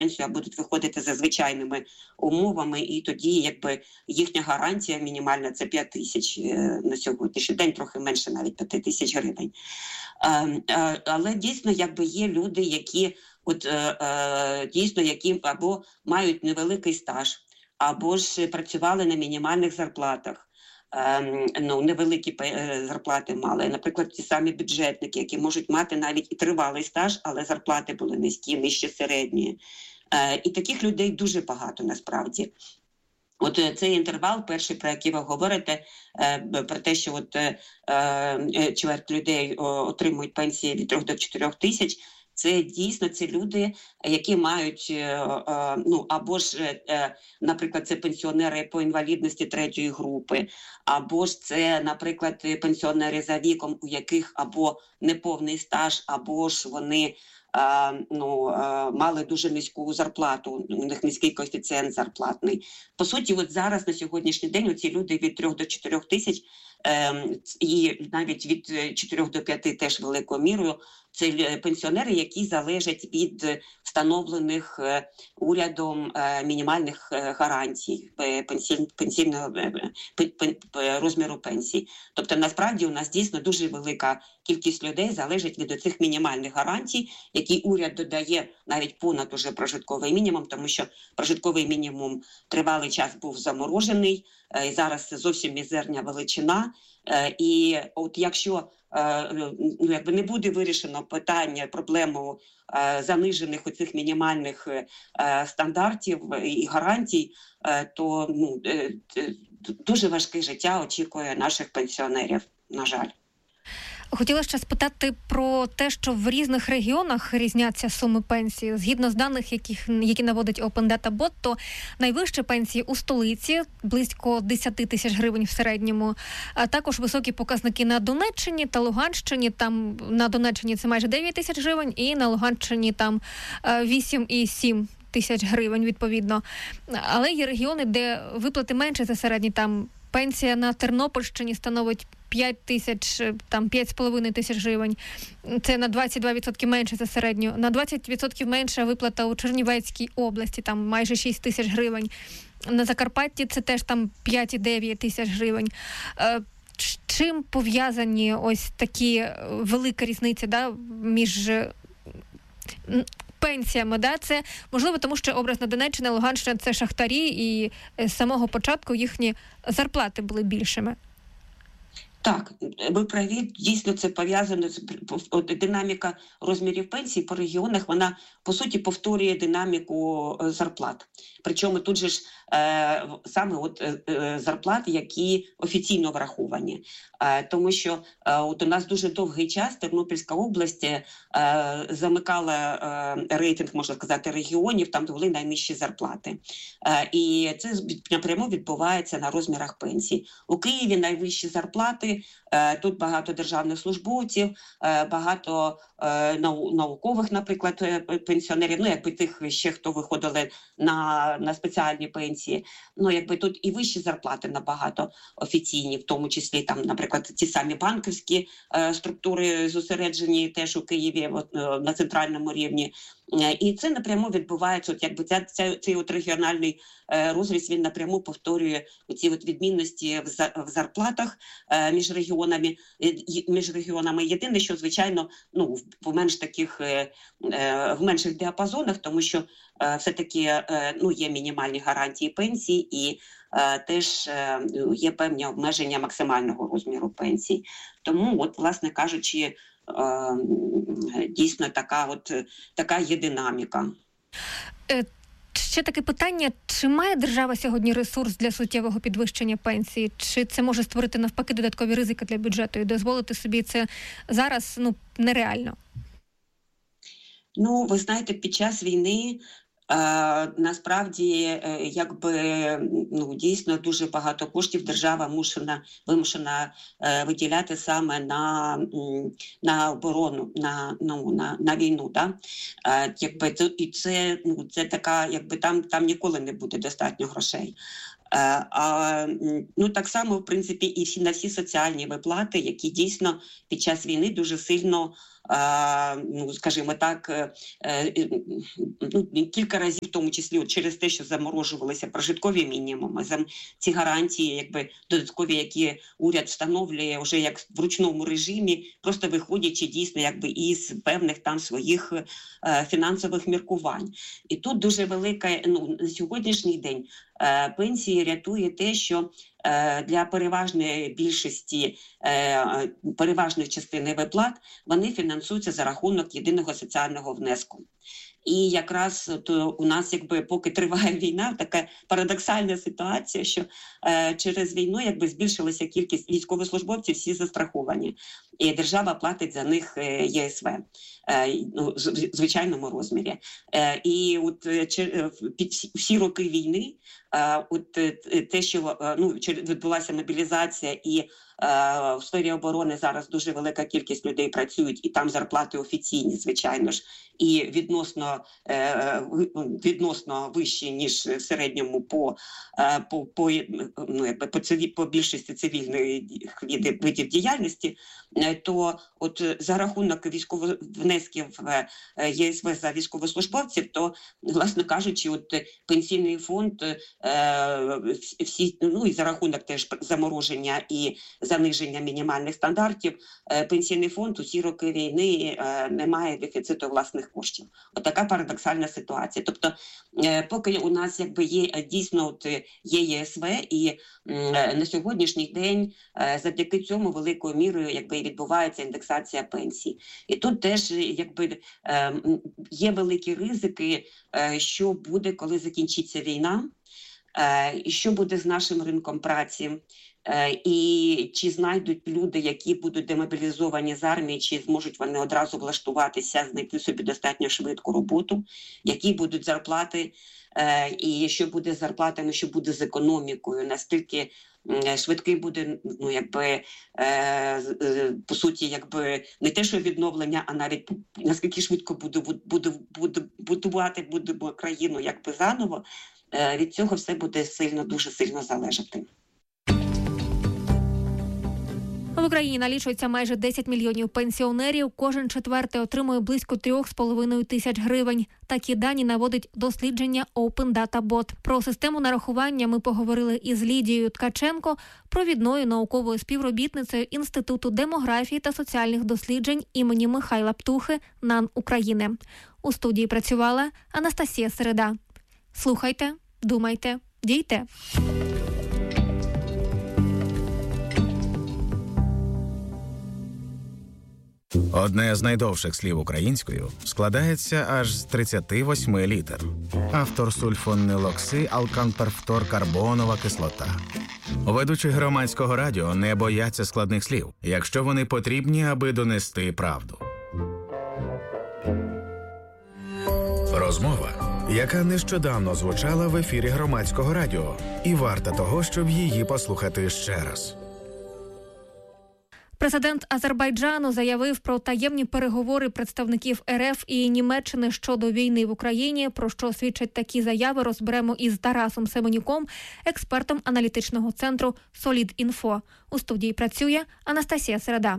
пенсію, а будуть виходити за звичайними умовами, і тоді якби їхня гарантія мінімальна – це 5 тисяч на сьогоднішній день, трохи менше навіть 5 тисяч гривень. Але дійсно якби є люди, які дійсно які або мають невеликий стаж, або ж працювали на мінімальних зарплатах. Невеликі зарплати мали. Наприклад, ті самі бюджетники, які можуть мати навіть і тривалий стаж, але зарплати були низькі, нижче середньої. І таких людей дуже багато насправді. От цей інтервал, перший, про який ви говорите, про те, що чверть людей отримують пенсії від 3 до 4 тисяч, це дійсно ці люди, які мають, або ж, наприклад, це пенсіонери по інвалідності 3-ї групи, або ж це, наприклад, пенсіонери за віком, у яких або неповний стаж, або ж вони мали дуже низьку зарплату, у них низький коефіцієнт зарплатний. По суті, от зараз, на сьогоднішній день, оці люди від 3 до 4 тисяч, і навіть від 4 до 5 теж великою мірою, це пенсіонери, які залежать від встановлених урядом мінімальних гарантій пенсійного розміру пенсій. Тобто, насправді, у нас дійсно дуже велика кількість людей залежить від цих мінімальних гарантій, які уряд додає навіть понад уже прожитковий мінімум, тому що прожитковий мінімум тривалий час був заморожений, і зараз це зовсім мізерна величина. І от якщо не буде вирішено проблему занижених оцих мінімальних стандартів і гарантій, то дуже важке життя очікує наших пенсіонерів, на жаль. Хотіла ще спитати про те, що в різних регіонах різняться суми пенсії. Згідно з даних, які наводить Open Data Bot, то найвищі пенсії у столиці – близько 10 тисяч гривень в середньому. А також високі показники на Донеччині та Луганщині. Там на Донеччині це майже 9 тисяч гривень, і на Луганщині там 8,7 тисяч гривень, відповідно. Але є регіони, де виплати менше за середні, там пенсія на Тернопільщині становить 5 тисяч, там 5,5 тисяч гривень. Це на 22% менше за середню. На 20% менша виплата у Чернівецькій області, там майже 6 тисяч гривень. На Закарпатті це теж там 5,9 тисяч гривень. Чим пов'язані ось такі велика різниця, між пенсіями, це можливо тому, що образна Донеччина, Луганщина – це шахтарі, і з самого початку їхні зарплати були більшими. Так, ви праві, дійсно це пов'язано з динаміка розмірів пенсій по регіонах, вона по суті повторює динаміку зарплат. Причому тут же ж саме зарплати, які офіційно враховані. Тому що у нас дуже довгий час Тернопільська область замикала рейтинг, можна сказати, регіонів, там були найнижчі зарплати. І це напряму відбувається на розмірах пенсій. У Києві найвищі зарплати, тут багато державних службовців, багато наукових, наприклад, пенсіонерів, тих ще, хто виходили на спеціальні пенсії. Тут і вищі зарплати набагато офіційні, в тому числі, там, наприклад, ті самі банківські структури зосереджені теж у Києві на центральному рівні. І це напряму відбувається, цей регіональний розріз, він напряму повторює ці відмінності в зарплатах між регіонами. Єдине, що, звичайно, в менших діапазонах, тому що все-таки є мінімальні гарантії пенсій і теж є певні обмеження максимального розміру пенсій. Тому, власне кажучи, дійсно така є динаміка. Ще таке питання, чи має держава сьогодні ресурс для суттєвого підвищення пенсії? Чи це може створити навпаки додаткові ризики для бюджету і дозволити собі це зараз нереально? Ви знаєте, під час війни насправді, дійсно дуже багато коштів держава вимушена виділяти саме на оборону, на війну. Да? І це така, там ніколи не буде достатньо грошей. Так само, в принципі, і на всі соціальні виплати, які дійсно під час війни дуже сильно ну, скажімо так, кілька разів, в тому числі через те, що заморожувалися прожиткові мінімуми, ці гарантії, якби додаткові, які уряд встановлює вже як в ручному режимі, просто виходячи дійсно якби із певних там своїх фінансових міркувань. І тут дуже велика, на сьогоднішній день пенсії рятує те, що для переважної більшості, переважної частини виплат, вони фінансуються за рахунок єдиного соціального внеску. І якраз у нас, якби, поки триває війна, така парадоксальна ситуація, що через війну якби збільшилася кількість військовослужбовців, всі застраховані. І держава платить за них ЄСВ в звичайному розмірі. І от всі роки війни, от те, що відбулася мобілізація і в сфері оборони зараз дуже велика кількість людей працюють, і там зарплати офіційні, звичайно ж, і відносно вищі, ніж в середньому по більшості цивільних видів діяльності, то от за рахунок внесків ЄСВ за військовослужбовців, то, власне кажучи, от пенсійний фонд всі, і за рахунок теж замороження і заниження мінімальних стандартів, пенсійний фонд усі роки війни не має дефіциту власних коштів. От така парадоксальна ситуація. Тобто, поки у нас якби є дійсно є ЄСВ, і на сьогоднішній день завдяки цьому великою мірою якби відбувається індексація пенсій. І тут теж якби є великі ризики, що буде, коли закінчиться війна, і що буде з нашим ринком праці, і чи знайдуть люди, які будуть демобілізовані з армії, чи зможуть вони одразу влаштуватися, знайти собі достатньо швидку роботу, які будуть зарплати, і що буде з зарплатами, що буде з економікою, наскільки швидкий буде, по суті, якби не те, що відновлення, а навіть наскільки швидко будувати країну якби заново. Від цього все буде дуже сильно залежати. В Україні налічується майже 10 мільйонів пенсіонерів. Кожен четвертий отримує близько 3,5 тисяч гривень. Такі дані наводить дослідження Open Data Bot. Про систему нарахування ми поговорили із Лідією Ткаченко, провідною науковою співробітницею Інституту демографії та соціальних досліджень імені Михайла Птухи НАН України. У студії працювала Анастасія Середа. Слухайте, думайте, дійте. Одне з найдовших слів українською складається аж з 38 літер. Автор сульфонилоксиалканперфторкарбонова кислота. Ведучі громадського радіо не бояться складних слів, якщо вони потрібні, аби донести правду. Розмова, яка нещодавно звучала в ефірі громадського радіо, і варта того, щоб її послухати ще раз. Президент Азербайджану заявив про таємні переговори представників РФ і Німеччини щодо війни в Україні. Про що свідчать такі заяви, розберемо із Тарасом Семенюком, експертом аналітичного центру «Солідінфо». У студії працює Анастасія Середа.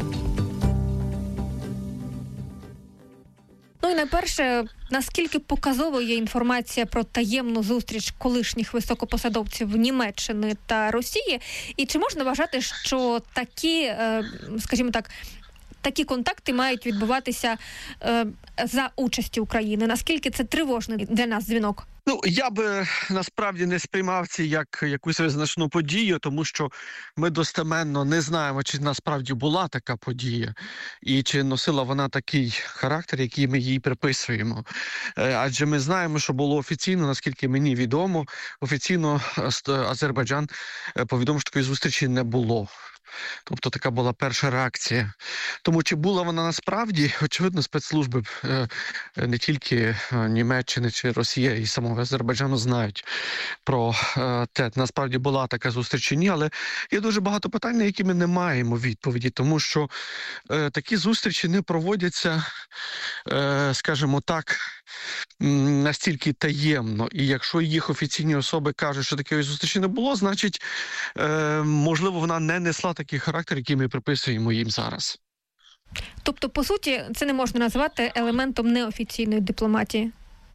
Ну і найперше, наскільки показовою є інформація про таємну зустріч колишніх високопосадовців Німеччини та Росії? І чи можна вважати, що такі, скажімо так, такі контакти мають відбуватися за участі України? Наскільки це тривожний для нас дзвінок? Я би насправді не сприймав це як якусь визначну подію, тому що ми достеменно не знаємо, чи насправді була така подія і чи носила вона такий характер, який ми їй приписуємо. Адже ми знаємо, що було офіційно, наскільки мені відомо, офіційно Азербайджан повідомив, що такої зустрічі не було. Тобто така була перша реакція. Тому чи була вона насправді, очевидно, спецслужби не тільки Німеччини чи Росія і самого Азербайджану знають про те, насправді була така зустріч чи ні, але є дуже багато питань, на які ми не маємо відповіді, тому що такі зустрічі не проводяться, скажімо так, настільки таємно. І якщо їх офіційні особи кажуть, що такої зустрічі не було, значить, можливо, вона не несла такий характер, який ми приписуємо їм зараз. Тобто, по суті, це не можна назвати елементом неофіційної дипломатії?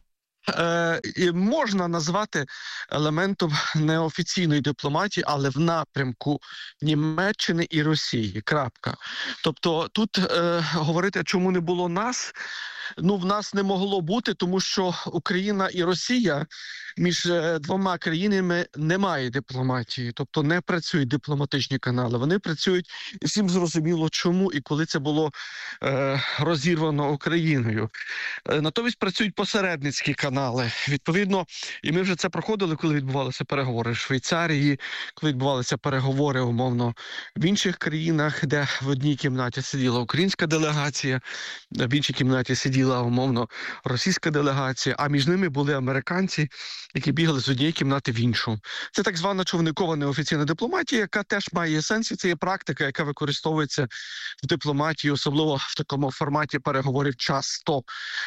Можна назвати елементом неофіційної дипломатії, але в напрямку Німеччини і Росії. Крапка. Тобто тут говорити, чому не було нас, в нас не могло бути, тому що Україна і Росія, між двома країнами немає дипломатії, тобто не працюють дипломатичні канали. Вони працюють, і всім зрозуміло чому і коли це було розірвано Україною. Натомість працюють посередницькі канали. Відповідно, і ми вже це проходили, коли відбувалися переговори в Швейцарії, коли відбувалися переговори, умовно, в інших країнах, де в одній кімнаті сиділа українська делегація, в іншій кімнаті сиділа, умовно, російська делегація, а між ними були американці, які бігали з однієї кімнати в іншу. Це так звана човникова неофіційна дипломатія, яка теж має сенс, і це є практика, яка використовується в дипломатії, особливо в такому форматі переговорів часто.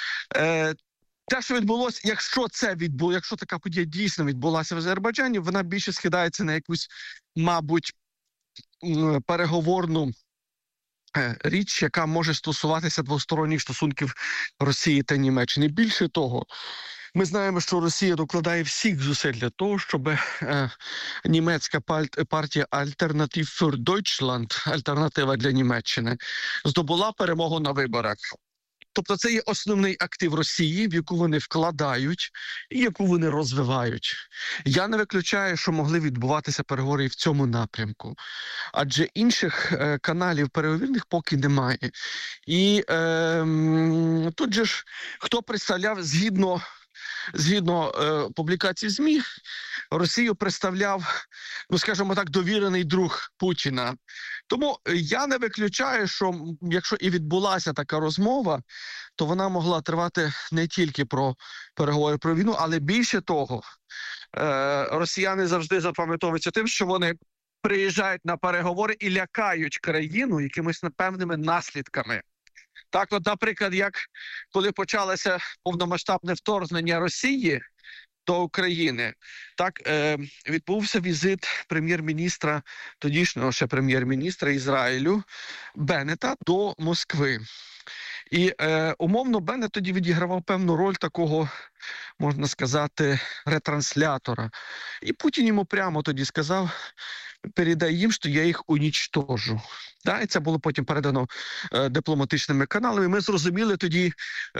Те, що відбулося, якщо така подія дійсно відбулася в Азербайджані, вона більше скидається на якусь, мабуть, переговорну річ, яка може стосуватися двосторонніх стосунків Росії та Німеччини. Більше того, ми знаємо, що Росія докладає всіх зусиль для того, щоб німецька партія Alternative für Deutschland, альтернатива для Німеччини, здобула перемогу на виборах. Тобто це є основний актив Росії, в яку вони вкладають і яку вони розвивають. Я не виключаю, що могли відбуватися переговори в цьому напрямку. Адже інших каналів переговірних поки немає. І тут же ж, хто представляв, згідно публікацій ЗМІ, Росію представляв, скажімо так, довірений друг Путіна. Тому я не виключаю, що якщо і відбулася така розмова, то вона могла тривати не тільки про переговори про війну, але більше того, росіяни завжди запам'ятовуються тим, що вони приїжджають на переговори і лякають країну якимись непевними наслідками. Так, от, наприклад, як коли почалося повномасштабне вторгнення Росії до України, так, відбувся візит прем'єр-міністра, тодішнього ще прем'єр-міністра Ізраїлю Беннета до Москви. І умовно Беннет тоді відігравав певну роль такого, можна сказати, ретранслятора. І Путін йому прямо тоді сказав: передай їм, що я їх унічтожу. І це було потім передано дипломатичними каналами. Ми зрозуміли тоді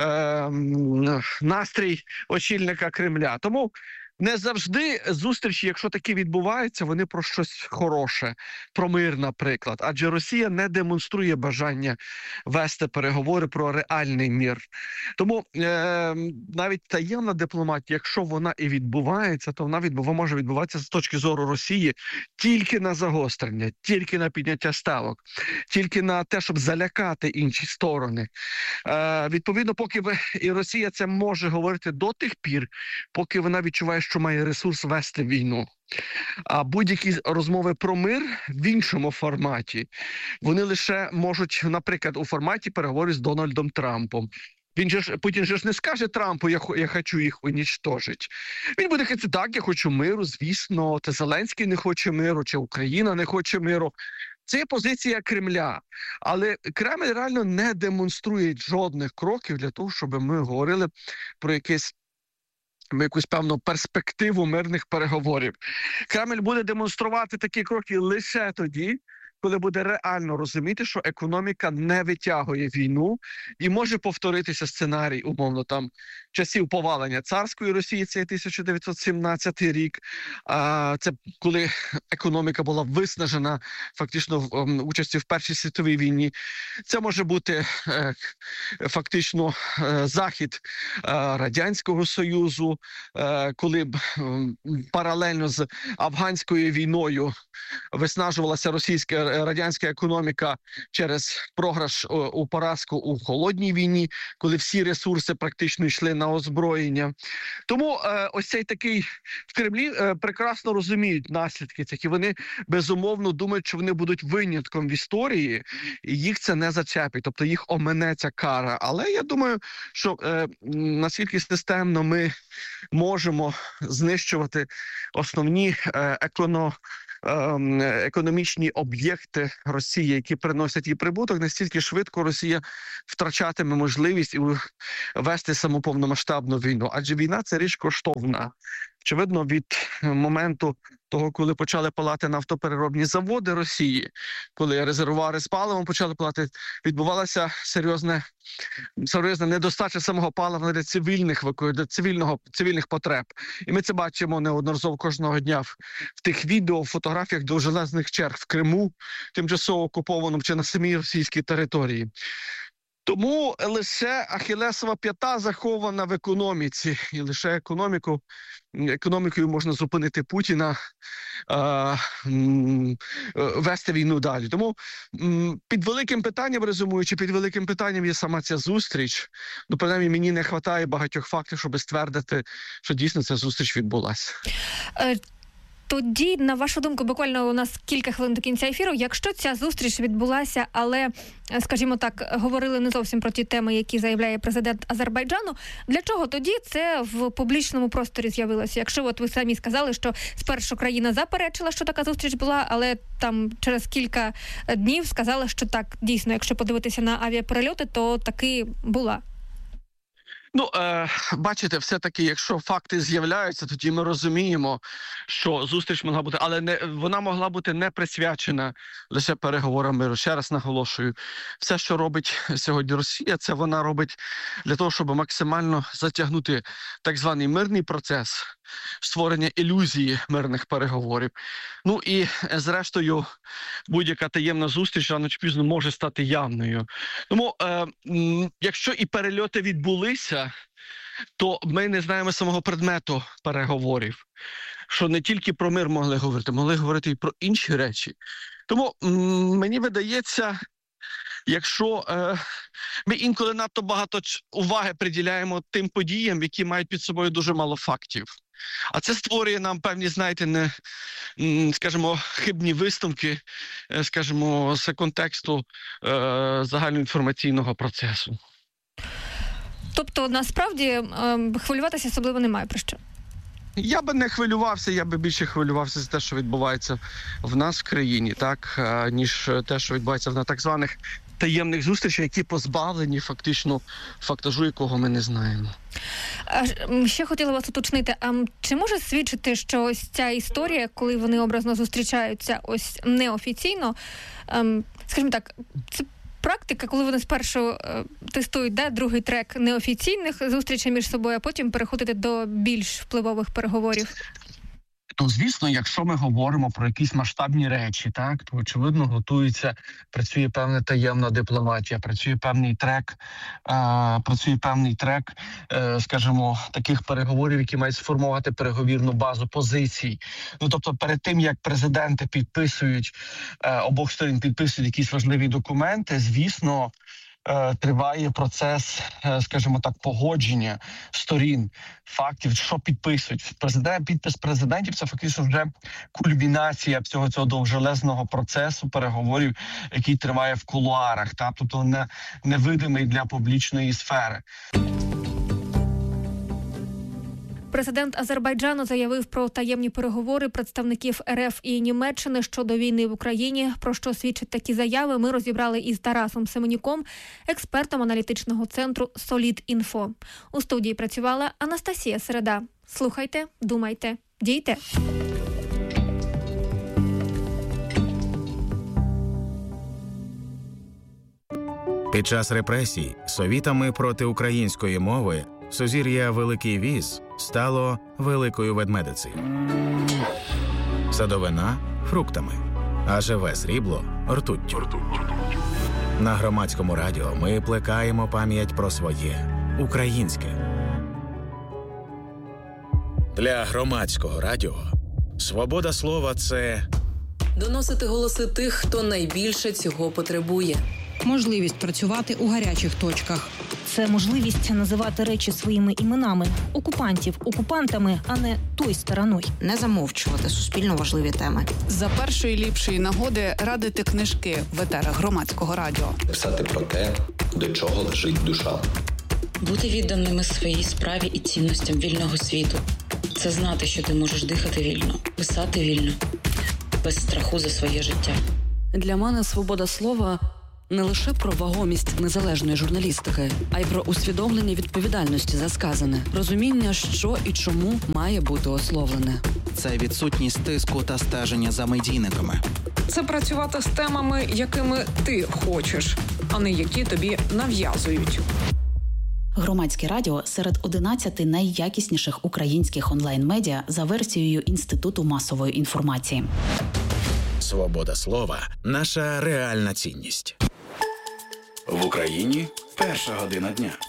настрій очільника Кремля. Тому не завжди зустрічі, якщо такі відбуваються, вони про щось хороше, про мир, наприклад. Адже Росія не демонструє бажання вести переговори про реальний мир. Тому навіть таємна дипломатія, якщо вона і відбувається, то вона може відбуватися з точки зору Росії тільки на загострення, тільки на підняття ставок, тільки на те, щоб залякати інші сторони. Відповідно, поки і Росія це може говорити до тих пір, поки вона відчуває, що має ресурс вести війну. А будь-які розмови про мир в іншому форматі, вони лише можуть, наприклад, у форматі переговорів з Дональдом Трампом. Путін же ж не скаже Трампу: я хочу їх унічтожити. Він буде казати: так, я хочу миру, звісно, це Зеленський не хоче миру, чи Україна не хоче миру. Це є позиція Кремля. Але Кремль реально не демонструє жодних кроків для того, щоб ми говорили про якусь певну перспективу мирних переговорів. Кремль буде демонструвати такі кроки лише тоді, коли буде реально розуміти, що економіка не витягує війну, і може повторитися сценарій, умовно, там, часів повалення царської Росії, це 1917 рік, це коли економіка була виснажена фактично в участі в Першій світовій війні. Це може бути фактично захід Радянського Союзу, коли паралельно з афганською війною виснажувалася радянська економіка через програш у поразку у холодній війні, коли всі ресурси практично йшли на озброєння. Тому ось цей такий в Кремлі прекрасно розуміють наслідки цих, і вони безумовно думають, що вони будуть винятком в історії, і їх це не зачепить, тобто їх омине ця кара. Але я думаю, що наскільки системно ми можемо знищувати основні економічні об'єкти Росії, які приносять їй прибуток, настільки швидко Росія втрачатиме можливість вести саму повномасштабну війну. Адже війна – це річ коштовна. Очевидно, від моменту того, коли почали палати нафтопереробні заводи Росії, коли резервуари з паливом почали палати, відбувалася серйозна недостача самого палива для цивільних потреб. І ми це бачимо неодноразово кожного дня в тих відео, фотографіях довжелезних черг в Криму, тимчасово окупованому чи на самій російській території. Тому лише ахілесова п'ята захована в економіці. І лише економікою можна зупинити Путіна, вести війну далі. Тому під великим питанням, резюмуючи, під великим питанням є сама ця зустріч. Ну, принаймні, мені не вистачає багатьох фактів, щоб ствердити, що дійсно ця зустріч відбулася. Тоді, на вашу думку, буквально у нас кілька хвилин до кінця ефіру, якщо ця зустріч відбулася, але, скажімо так, говорили не зовсім про ті теми, які заявляє президент Азербайджану, для чого тоді це в публічному просторі з'явилося? Якщо от ви самі сказали, що спершу країна заперечила, що така зустріч була, але там через кілька днів сказали, що так, дійсно, якщо подивитися на авіаперельоти, то таки була. Ну, бачите, все-таки, якщо факти з'являються, тоді ми розуміємо, що зустріч могла бути, але вона могла бути не присвячена лише переговорам миру. Ще раз наголошую, все, що робить сьогодні Росія, це вона робить для того, щоб максимально затягнути так званий мирний процес, створення ілюзії мирних переговорів. Ну і, зрештою, будь-яка таємна зустріч рано чи пізно може стати явною. Тому, якщо і перельоти відбулися, то ми не знаємо самого предмету переговорів. Що не тільки про мир могли говорити і про інші речі. Тому мені видається, якщо ми інколи надто багато уваги приділяємо тим подіям, які мають під собою дуже мало фактів. А це створює нам певні, знаєте, скажімо, хибні висновки, скажімо, з контексту загальноінформаційного процесу. Тобто, насправді, хвилюватися особливо немає про що? Я би не хвилювався, я би більше хвилювався за те, що відбувається в нас в країні, так, ніж те, що відбувається на так званих таємних зустрічах, які позбавлені фактично фактажу, якого ми не знаємо. Ще хотіла вас уточнити, а чи може свідчити, що ось ця історія, коли вони образно зустрічаються ось неофіційно, скажімо так, це практика, коли вони спершу тестують другий трек неофіційних зустрічей між собою, а потім переходити до більш впливових переговорів? То, звісно, якщо ми говоримо про якісь масштабні речі, так, то, очевидно, працює певна таємна дипломатія, працює певний трек, скажімо, таких переговорів, які мають сформувати переговірну базу позицій. Ну, тобто, перед тим, як президенти обох сторін підписують якісь важливі документи, звісно, триває процес, скажімо так, погодження сторін, фактів, що підписують. Підпис президентів – це фактично вже кульмінація всього цього довжелезного процесу переговорів, який триває в кулуарах, тобто невидимий для публічної сфери. Президент Азербайджану заявив про таємні переговори представників РФ і Німеччини щодо війни в Україні. Про що свідчать такі заяви, ми розібрали із Тарасом Семенюком, експертом аналітичного центру «Солідінфо». У студії працювала Анастасія Середа. Слухайте, думайте, дійте. Під час репресій совітами проти української мови сузір'я Великий Віз стало Великою Ведмедицею. Садовина – фруктами, а живе срібло – ртуттю. На Громадському радіо ми плекаємо пам'ять про своє – українське. Для Громадського радіо свобода слова – це доносити голоси тих, хто найбільше цього потребує. Можливість працювати у гарячих точках. Це можливість називати речі своїми іменами. Окупантів окупантами, а не той стороною. Не замовчувати суспільно важливі теми. За першої ліпшої нагоди радити книжки в етерах Громадського радіо. Писати про те, до чого лежить душа. Бути відданими своїй справі і цінностям вільного світу. Це знати, що ти можеш дихати вільно, писати вільно. без страху за своє життя. Для мене свобода слова не лише про вагомість незалежної журналістики, а й про усвідомлення відповідальності за сказане, розуміння, що і чому має бути ословлене. Це відсутність тиску та стеження за медійниками. Це працювати з темами, якими ти хочеш, а не які тобі нав'язують. Громадське радіо серед 11 найякісніших українських онлайн-медіа за версією Інституту масової інформації. Свобода слова – наша реальна цінність. В Україні перша година дня.